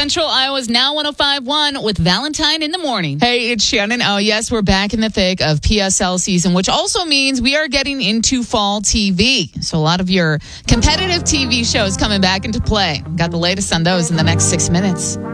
Central Iowa's Now 105.1 with Valentine in the morning. Hey, it's Shannon. Oh, yes, we're back in the thick of PSL season, which also means we are getting into fall TV. So a lot of your competitive TV shows coming back into play. Got the latest on those in the next 6 minutes.